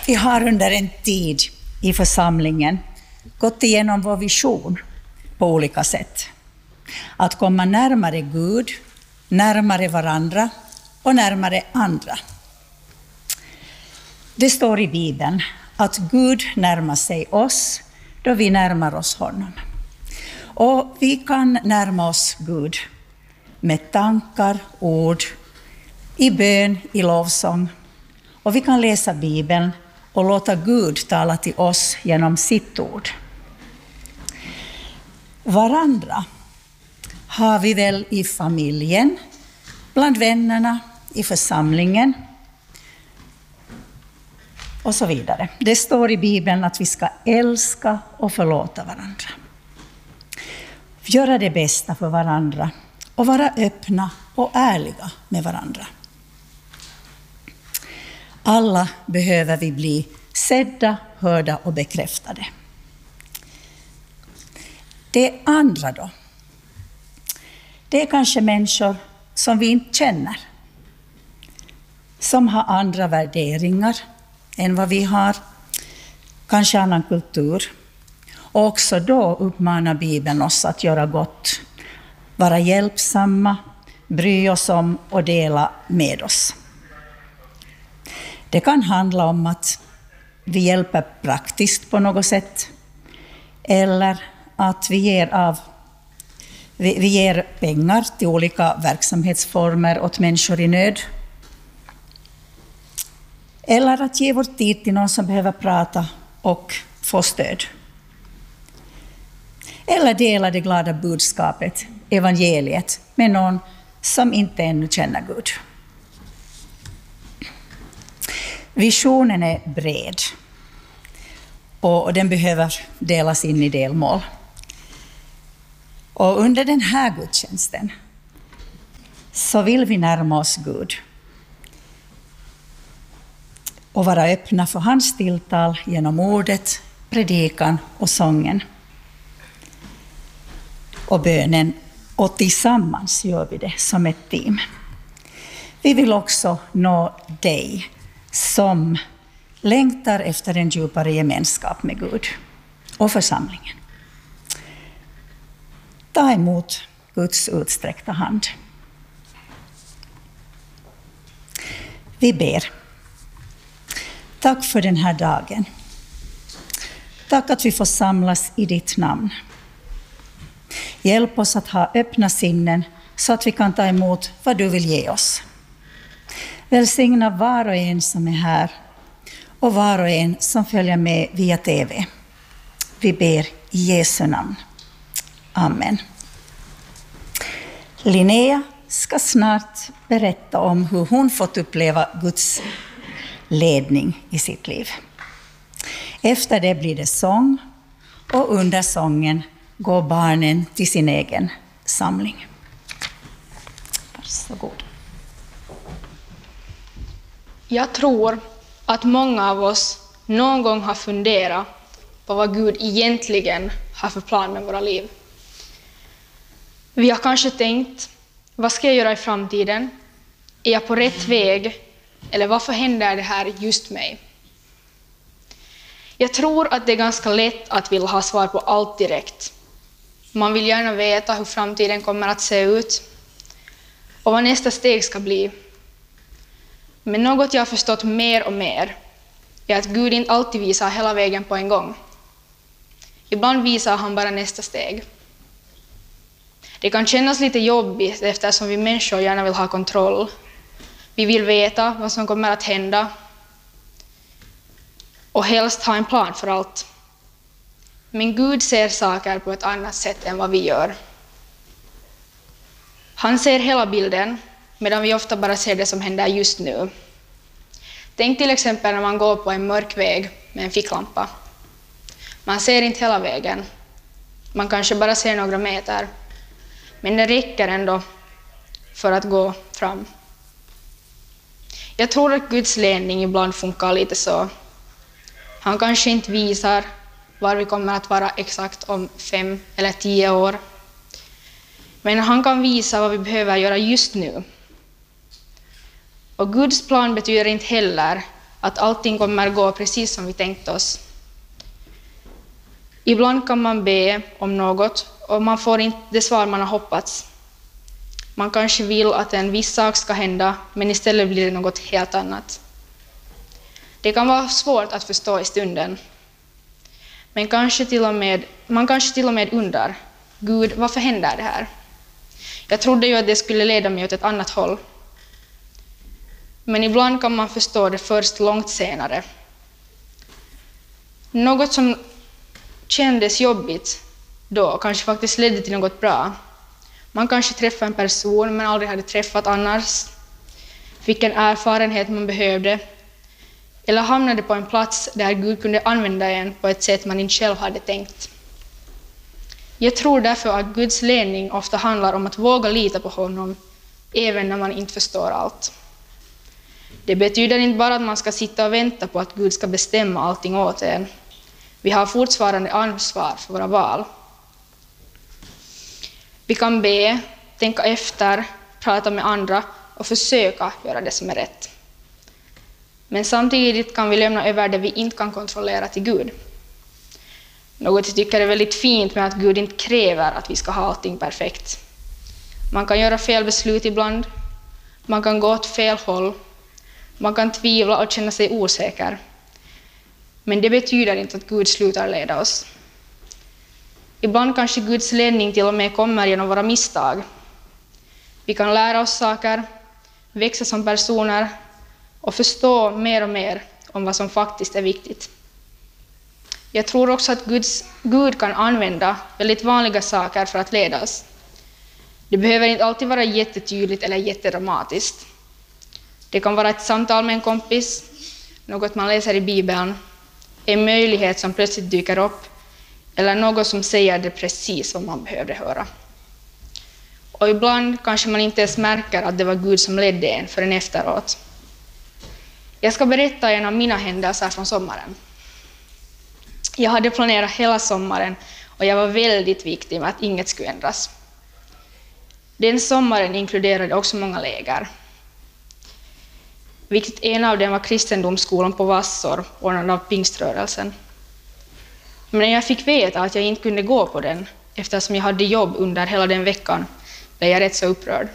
Vi har under en tid i församlingen gått igenom vår vision på olika sätt. Att komma närmare Gud, närmare varandra och närmare andra. Det står i Bibeln att Gud närmar sig oss då vi närmar oss honom. Och vi kan närma oss Gud med tankar, ord, i bön, i lovsång. Och vi kan läsa Bibeln och låta Gud tala till oss genom sitt ord. Varandra har vi väl i familjen, bland vännerna, i församlingen och så vidare. Det står i Bibeln att vi ska älska och förlåta varandra. Göra det bästa för varandra och vara öppna och ärliga med varandra. Alla behöver vi bli sedda, hörda och bekräftade. Det andra då? Det är kanske människor som vi inte känner. Som har andra värderingar än vad vi har. Kanske annan kultur. Och också då uppmanar Bibeln oss att göra gott. Vara hjälpsamma, bry oss om och dela med oss. Det kan handla om att vi hjälper praktiskt på något sätt. Eller att vi ger pengar till olika verksamhetsformer åt människor i nöd. Eller att ge vår tid till någon som behöver prata och få stöd. Eller dela det glada budskapet, evangeliet, med någon som inte ännu känner Gud. Visionen är bred och den behöver delas in i delmål. Och under den här gudstjänsten så vill vi närma oss Gud och vara öppna för hans tilltal genom ordet, predikan och sången och bönen. Och tillsammans gör vi det som ett team. Vi vill också nå dig som längtar efter en djupare gemenskap med Gud och församlingen. Ta emot Guds utsträckta hand. Vi ber. Tack för den här dagen. Tack att vi får samlas i ditt namn. Hjälp oss att ha öppna sinnen så att vi kan ta emot vad du vill ge oss. Välsigna var och en som är här och var och en som följer med via TV. Vi ber i Jesu namn. Amen. Linnea ska snart berätta om hur hon fått uppleva Guds ledning i sitt liv. Efter det blir det sång och under sången går barnen till sin egen samling. Varsågod. Jag tror att många av oss någon gång har funderat på vad Gud egentligen har för plan med våra liv. Vi har kanske tänkt, vad ska jag göra i framtiden? Är jag på rätt väg? Eller varför händer det här just mig? Jag tror att det är ganska lätt att vilja ha svar på allt direkt. Man vill gärna veta hur framtiden kommer att se ut och vad nästa steg ska bli. Men något jag har förstått mer och mer är att Gud inte alltid visar hela vägen på en gång. Ibland visar han bara nästa steg. Det kan kännas lite jobbigt eftersom vi människor gärna vill ha kontroll. Vi vill veta vad som kommer att hända och helst ha en plan för allt. Men Gud ser saker på ett annat sätt än vad vi gör. Han ser hela bilden, medan vi ofta bara ser det som händer just nu. Tänk till exempel när man går på en mörk väg med en ficklampa. Man ser inte hela vägen. Man kanske bara ser några meter. Men det räcker ändå för att gå fram. Jag tror att Guds ledning ibland funkar lite så. Han kanske inte visar var vi kommer att vara exakt om 5 eller 10 år. Men han kan visa vad vi behöver göra just nu. Och Guds plan betyder inte heller att allting kommer gå precis som vi tänkt oss. Ibland kan man be om något och man får inte det svar man har hoppats. Man kanske vill att en viss sak ska hända, men istället blir det något helt annat. Det kan vara svårt att förstå i stunden. Men man kanske till och med undrar, Gud, varför händer det här? Jag trodde ju att det skulle leda mig åt ett annat håll. Men ibland kan man förstå det först långt senare. Något som kändes jobbigt då kanske faktiskt ledde till något bra. Man kanske träffade en person man aldrig hade träffat annars, fick en erfarenhet man behövde, eller hamnade på en plats där Gud kunde använda en på ett sätt man inte själv hade tänkt. Jag tror därför att Guds ledning ofta handlar om att våga lita på honom, även när man inte förstår allt. Det betyder inte bara att man ska sitta och vänta på att Gud ska bestämma allting åt en. Vi har fortfarande ansvar för våra val. Vi kan be, tänka efter, prata med andra och försöka göra det som är rätt. Men samtidigt kan vi lämna över det vi inte kan kontrollera till Gud. Något jag tycker är väldigt fint med att Gud inte kräver att vi ska ha allting perfekt. Man kan göra fel beslut ibland, man kan gå åt fel håll, man kan tvivla och känna sig osäker. Men det betyder inte att Gud slutar leda oss. Ibland kanske Guds ledning till och med kommer genom våra misstag. Vi kan lära oss saker, växa som personer och förstå mer och mer om vad som faktiskt är viktigt. Jag tror också att Gud kan använda väldigt vanliga saker för att leda oss. Det behöver inte alltid vara jättetydligt eller jättedramatiskt. Det kan vara ett samtal med en kompis, något man läser i Bibeln, en möjlighet som plötsligt dyker upp, eller något som säger det precis vad man behövde höra. Och ibland kanske man inte ens märker att det var Gud som ledde en förrän efteråt. Jag ska berätta en av mina händelser från sommaren. Jag hade planerat hela sommaren och jag var väldigt viktig med att inget skulle ändras. Den sommaren inkluderade också många läger. Vilket en av dem var kristendomsskolan på Vassor, ordnad av pingströrelsen. Men när jag fick veta att jag inte kunde gå på den, eftersom jag hade jobb under hela den veckan, blev jag rätt så upprörd.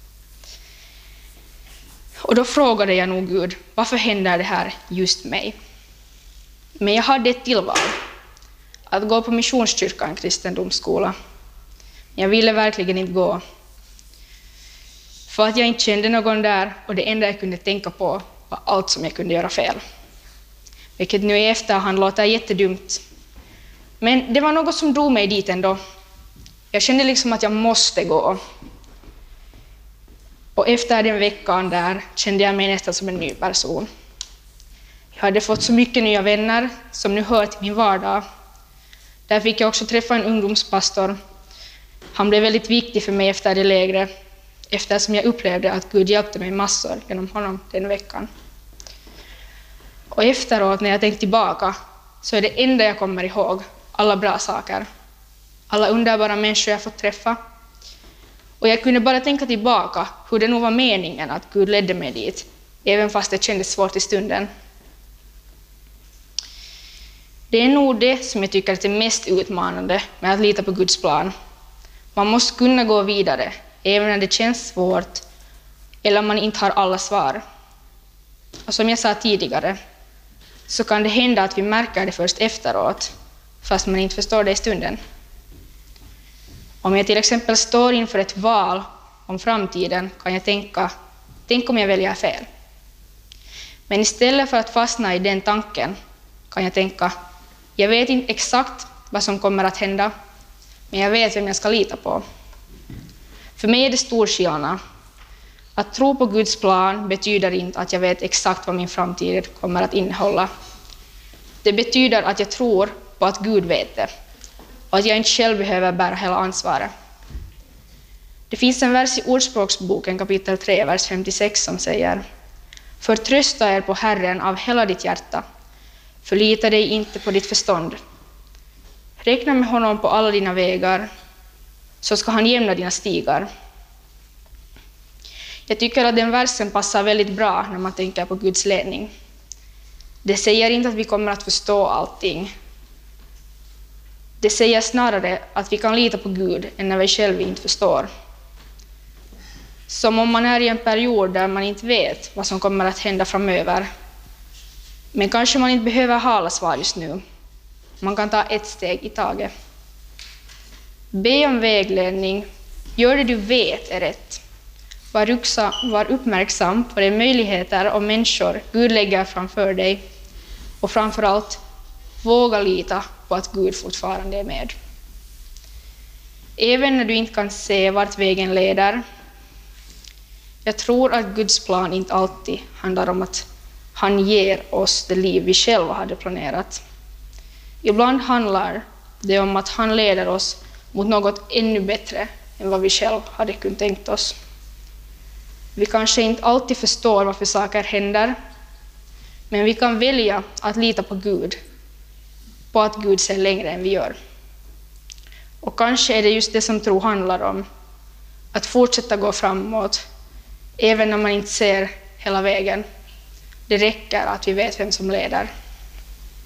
Och då frågade jag nog Gud, varför händer det här just mig? Men jag hade ett tillval, att gå på Missionskyrkan kristendomsskola. Jag ville verkligen inte gå. För att jag inte kände någon där och det enda jag kunde tänka på var allt som jag kunde göra fel. Vilket nu i efterhand låter jättedumt. Men det var något som drog mig dit ändå. Jag kände liksom att jag måste gå. Och efter den veckan där kände jag mig nästan som en ny person. Jag hade fått så mycket nya vänner som nu hör till min vardag. Där fick jag också träffa en ungdomspastor. Han blev väldigt viktig för mig efter det lägret, eftersom jag upplevde att Gud hjälpte mig massor genom honom den veckan. Och efteråt när jag tänkte tillbaka så är det enda jag kommer ihåg alla bra saker. Alla underbara människor jag fått träffa. Och jag kunde bara tänka tillbaka hur det nog var meningen att Gud ledde mig dit, även fast det kändes svårt i stunden. Det är nog det som jag tycker är mest utmanande med att lita på Guds plan. Man måste kunna gå vidare, även när det känns svårt eller man inte har alla svar. Och som jag sa tidigare, så kan det hända att vi märker det först efteråt, fast man inte förstår det i stunden. Om jag till exempel står inför ett val om framtiden kan jag tänka, tänk om jag väljer fel. Men istället för att fastna i den tanken kan jag tänka, jag vet inte exakt vad som kommer att hända, men jag vet vem jag ska lita på. För mig är det stor skillnad. Att tro på Guds plan betyder inte att jag vet exakt vad min framtid kommer att innehålla. Det betyder att jag tror på att Gud vet det och att jag inte själv behöver bära hela ansvaret. Det finns en vers i Ordspråksboken kapitel 3, vers 56 som säger: förtrösta er på Herren av hela ditt hjärta. Förlita dig inte på ditt förstånd. Räkna med honom på alla dina vägar, så ska han jämna dina stigar. Jag tycker att den versen passar väldigt bra när man tänker på Guds ledning. Det säger inte att vi kommer att förstå allting. Det säger snarare att vi kan lita på Gud än när vi själva inte förstår. Som om man är i en period där man inte vet vad som kommer att hända framöver. Men kanske man inte behöver ha alla svar just nu. Man kan ta ett steg i taget. Be om vägledning. Gör det du vet är rätt. Var uppmärksam på de möjligheter och människor Gud lägger framför dig. Och framförallt, våga lita på att Gud fortfarande är med. Även när du inte kan se vart vägen leder. Jag tror att Guds plan inte alltid handlar om att han ger oss det liv vi själva hade planerat. Ibland handlar det om att han leder oss mot något ännu bättre än vad vi själva hade kunnat tänkt oss. Vi kanske inte alltid förstår varför saker händer, men vi kan välja att lita på Gud, på att Gud ser längre än vi gör. Och kanske är det just det som tro handlar om, att fortsätta gå framåt, även när man inte ser hela vägen. Det räcker att vi vet vem som leder.